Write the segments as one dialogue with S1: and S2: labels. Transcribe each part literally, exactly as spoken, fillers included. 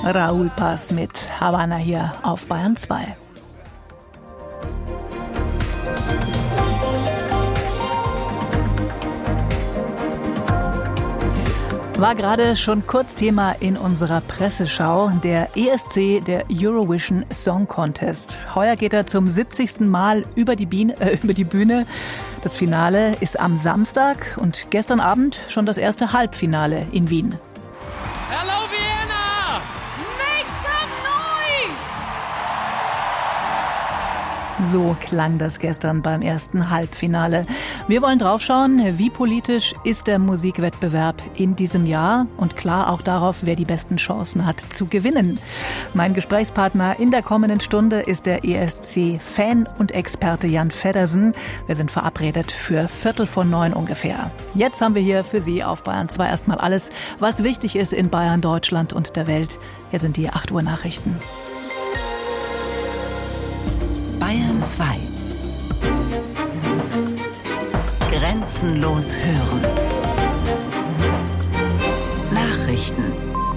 S1: Raúl Paz mit Havanna hier auf Bayern zwei. War gerade schon kurz Thema in unserer Presseschau, der E S C, der Eurovision Song Contest. Heuer geht er zum siebzigsten Mal über die, Biene, äh, über die Bühne. Das Finale ist am Samstag und gestern Abend schon das erste Halbfinale in Wien.
S2: Hello Vienna! Make some noise!
S1: So klang das gestern beim ersten Halbfinale. Wir wollen draufschauen, wie politisch ist der Musikwettbewerb in diesem Jahr und klar auch darauf, wer die besten Chancen hat zu gewinnen. Mein Gesprächspartner in der kommenden Stunde ist der E S C-Fan und Experte Jan Feddersen. Wir sind verabredet für Viertel vor neun ungefähr. Jetzt haben wir hier für Sie auf Bayern zwei erstmal alles, was wichtig ist in Bayern, Deutschland und der Welt. Hier sind die acht Uhr Nachrichten.
S3: Bayern zwei. Grenzenlos hören. Nachrichten.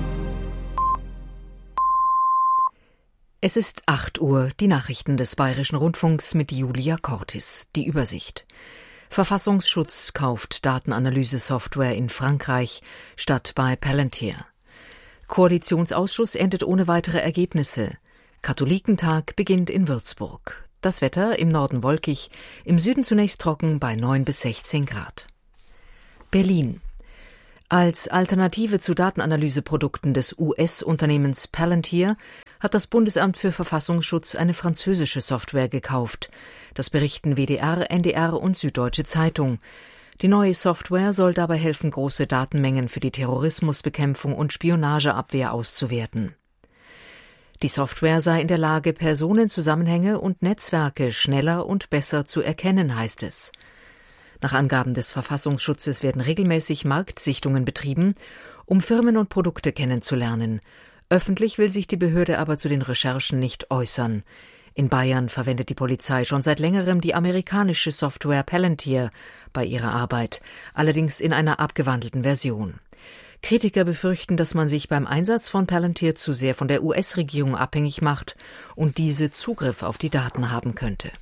S4: Es ist acht Uhr, die Nachrichten des Bayerischen Rundfunks mit Julia Cortis. Die Übersicht. Verfassungsschutz kauft Datenanalyse-Software in Frankreich statt bei Palantir. Koalitionsausschuss endet ohne weitere Ergebnisse. Katholikentag beginnt in Würzburg. Das Wetter im Norden wolkig, im Süden zunächst trocken bei neun bis sechzehn Grad. Berlin. Als Alternative zu Datenanalyseprodukten des U S-Unternehmens Palantir hat das Bundesamt für Verfassungsschutz eine französische Software gekauft. Das berichten W D R, N D R und Süddeutsche Zeitung. Die neue Software soll dabei helfen, große Datenmengen für die Terrorismusbekämpfung und Spionageabwehr auszuwerten. Die Software sei in der Lage, Personenzusammenhänge und Netzwerke schneller und besser zu erkennen, heißt es. Nach Angaben des Verfassungsschutzes werden regelmäßig Marktsichtungen betrieben, um Firmen und Produkte kennenzulernen. Öffentlich will sich die Behörde aber zu den Recherchen nicht äußern. In Bayern verwendet die Polizei schon seit längerem die amerikanische Software Palantir bei ihrer Arbeit, allerdings in einer abgewandelten Version. Kritiker befürchten, dass man sich beim Einsatz von Palantir zu sehr von der U S-Regierung abhängig macht und diese Zugriff auf die Daten haben könnte.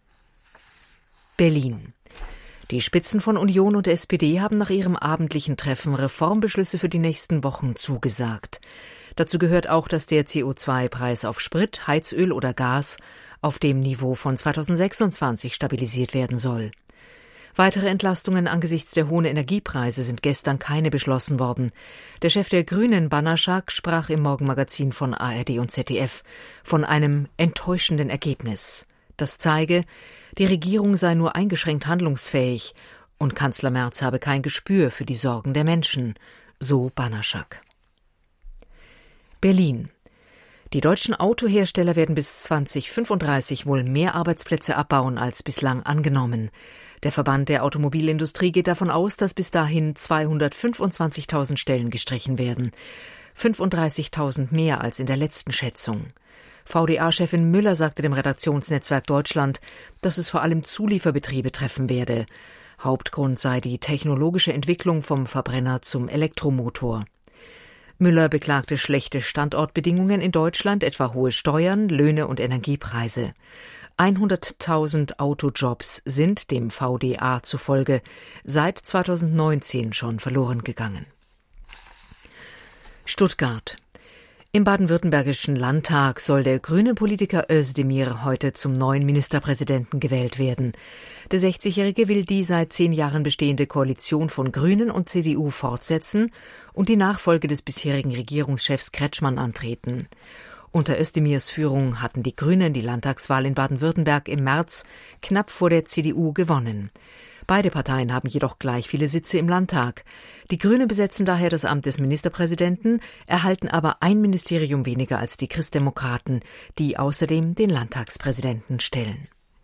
S4: Berlin. Die Spitzen von Union und S P D haben nach ihrem abendlichen Treffen Reformbeschlüsse für die nächsten Wochen zugesagt. Dazu gehört auch, dass der C O zwei Preis auf Sprit, Heizöl oder Gas auf dem Niveau von zweitausendsechsundzwanzig stabilisiert werden soll. Weitere Entlastungen angesichts der hohen Energiepreise sind gestern keine beschlossen worden. Der Chef der Grünen, Banaschak, sprach im Morgenmagazin von A R D und Z D F von einem enttäuschenden Ergebnis. Das zeige, die Regierung sei nur eingeschränkt handlungsfähig und Kanzler Merz habe kein Gespür für die Sorgen der Menschen, so Banaschak. Berlin. Die deutschen Autohersteller werden bis zweitausendfünfunddreißig wohl mehr Arbeitsplätze abbauen als bislang angenommen. Der Verband der Automobilindustrie geht davon aus, dass bis dahin zweihundertfünfundzwanzigtausend Stellen gestrichen werden. fünfunddreißigtausend mehr als in der letzten Schätzung. V D A-Chefin Müller sagte dem Redaktionsnetzwerk Deutschland, dass es vor allem Zulieferbetriebe treffen werde. Hauptgrund sei die technologische Entwicklung vom Verbrenner zum Elektromotor. Müller beklagte schlechte Standortbedingungen in Deutschland, etwa hohe Steuern, Löhne und Energiepreise. hunderttausend Autojobs sind dem V D A zufolge seit zweitausendneunzehn schon verloren gegangen. Stuttgart. Im baden-württembergischen Landtag soll der grüne Politiker Özdemir heute zum neuen Ministerpräsidenten gewählt werden. Der sechzigjährige will die seit zehn Jahren bestehende Koalition von Grünen und C D U fortsetzen und die Nachfolge des bisherigen Regierungschefs Kretschmann antreten. Unter Özdemirs Führung hatten die Grünen die Landtagswahl in Baden-Württemberg im März knapp vor der C D U gewonnen. Beide Parteien haben jedoch gleich viele Sitze im Landtag. Die Grünen besetzen daher das Amt des Ministerpräsidenten, erhalten aber ein Ministerium weniger als die Christdemokraten, die außerdem den Landtagspräsidenten stellen.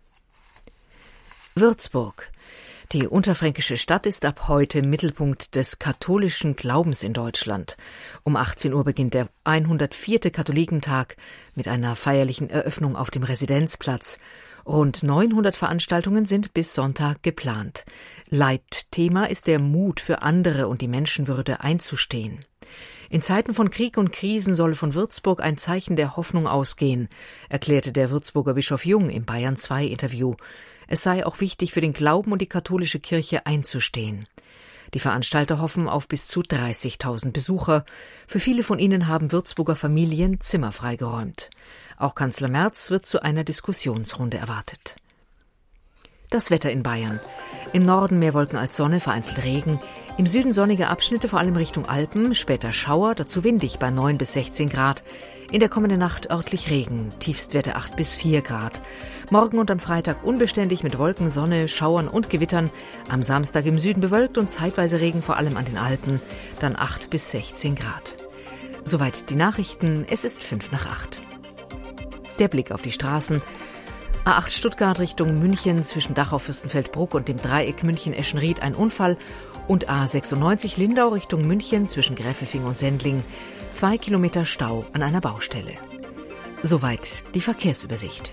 S4: Würzburg. Die unterfränkische Stadt ist ab heute Mittelpunkt des katholischen Glaubens in Deutschland. Um achtzehn Uhr beginnt der hundertvierte Katholikentag mit einer feierlichen Eröffnung auf dem Residenzplatz. Rund neunhundert Veranstaltungen sind bis Sonntag geplant. Leitthema ist der Mut für andere und die Menschenwürde einzustehen. In Zeiten von Krieg und Krisen solle von Würzburg ein Zeichen der Hoffnung ausgehen, erklärte der Würzburger Bischof Jung im Bayern zwei Interview. Es sei auch wichtig, für den Glauben und die katholische Kirche einzustehen. Die Veranstalter hoffen auf bis zu dreißigtausend Besucher. Für viele von ihnen haben Würzburger Familien Zimmer freigeräumt. Auch Kanzler Merz wird zu einer Diskussionsrunde erwartet. Das Wetter in Bayern. Im Norden mehr Wolken als Sonne, vereinzelt Regen. Im Süden sonnige Abschnitte, vor allem Richtung Alpen, später Schauer, dazu windig bei neun bis sechzehn Grad. In der kommenden Nacht örtlich Regen, Tiefstwerte acht bis vier Grad. Morgen und am Freitag unbeständig mit Wolken, Sonne, Schauern und Gewittern. Am Samstag im Süden bewölkt und zeitweise Regen, vor allem an den Alpen, dann acht bis sechzehn Grad. Soweit die Nachrichten, es ist fünf nach acht. Der Blick auf die Straßen. A acht Stuttgart Richtung München zwischen Dachau, Fürstenfeldbruck und dem Dreieck München-Eschenried ein Unfall und A sechsundneunzig Lindau Richtung München zwischen Gräfelfing und Sendling zwei Kilometer Stau an einer Baustelle. Soweit die Verkehrsübersicht.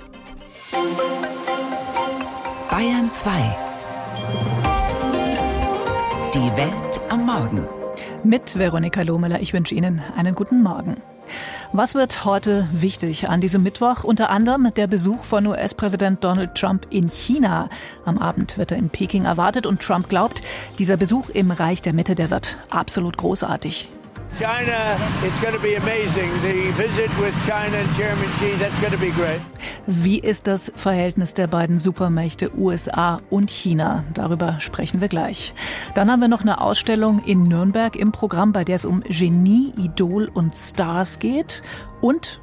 S3: Bayern zwei. Die Welt am Morgen.
S1: Mit Veronika Lohmüller. Ich wünsche Ihnen einen guten Morgen. Was wird heute wichtig an diesem Mittwoch? Unter anderem der Besuch von U S-Präsident Donald Trump in China. Am Abend wird er in Peking erwartet und Trump glaubt, dieser Besuch im Reich der Mitte, der wird absolut großartig.
S5: China, it's going to be amazing. The visit with China and Chairman Xi, that's going to be great.
S1: Wie ist das Verhältnis der beiden Supermächte U S A und China? Darüber sprechen wir gleich. Dann haben wir noch eine Ausstellung in Nürnberg im Programm, bei der es um Genie, Idol und Stars geht. Und